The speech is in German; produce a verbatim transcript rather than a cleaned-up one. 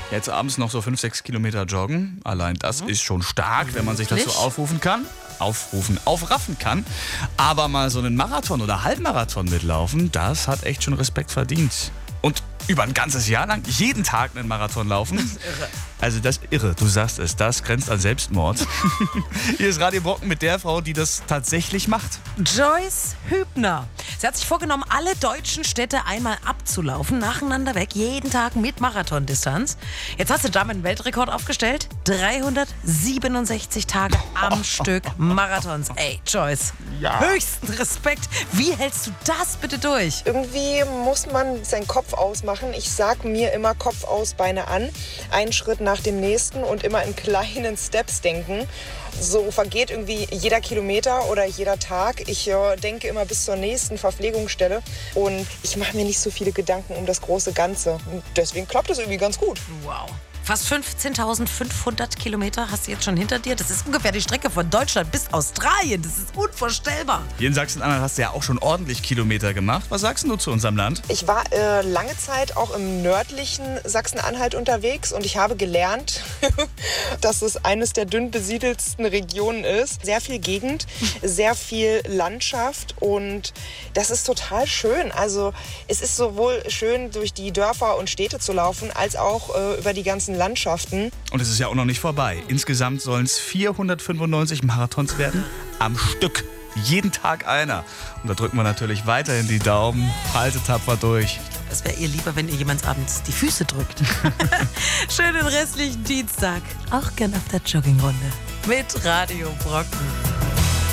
Jetzt abends noch so fünf, sechs Kilometer joggen. Allein das ist schon stark, wenn man sich dazu aufrufen kann. Aufrufen, aufraffen kann. Aber mal so einen Marathon oder Halbmarathon mitlaufen, das hat echt schon Respekt verdient. Und über ein ganzes Jahr lang jeden Tag einen Marathon laufen. Das ist irre. Also das ist irre, du sagst es, das grenzt an Selbstmord. Hier ist Radio Brocken mit der Frau, die das tatsächlich macht. Joyce Hübner. Sie hat sich vorgenommen, alle deutschen Städte einmal abzulaufen, nacheinander weg, jeden Tag mit Marathondistanz. Jetzt hast du damit einen Weltrekord aufgestellt. dreihundertsiebenundsechzig Tage am Stück Marathons. Ey, Joyce, Ja. höchsten Respekt. Wie hältst du das bitte durch? Irgendwie muss man seinen Kopf ausmachen. Ich sag mir immer Kopf aus, Beine an. Einen Schritt nach dem nächsten und immer in kleinen Steps denken. So vergeht irgendwie jeder Kilometer oder jeder Tag. Ich äh, denke immer bis zur nächsten Verpflegungsstelle und ich mache mir nicht so viele Gedanken um das große Ganze. Und deswegen klappt es irgendwie ganz gut. Wow. Fast fünfzehntausendfünfhundert Kilometer hast du jetzt schon hinter dir. Das ist ungefähr die Strecke von Deutschland bis Australien. Das ist unvorstellbar. Hier in Sachsen-Anhalt hast du ja auch schon ordentlich Kilometer gemacht. Was sagst du zu unserem Land? Ich war äh, lange Zeit auch im nördlichen Sachsen-Anhalt unterwegs und ich habe gelernt, dass es eines der dünn besiedelsten Regionen ist. Sehr viel Gegend, sehr viel Landschaft und das ist total schön. Also es ist sowohl schön, durch die Dörfer und Städte zu laufen, als auch äh, über die ganzen Landschaften. Und es ist ja auch noch nicht vorbei. Insgesamt sollen es vierhundertfünfundneunzig Marathons werden. Am Stück. Jeden Tag einer. Und da drücken wir natürlich weiterhin die Daumen. Haltet tapfer durch. Es wäre ihr lieber, wenn ihr jemand abends die Füße drückt. Schönen restlichen Dienstag. Auch gern auf der Joggingrunde. Mit Radio Brocken.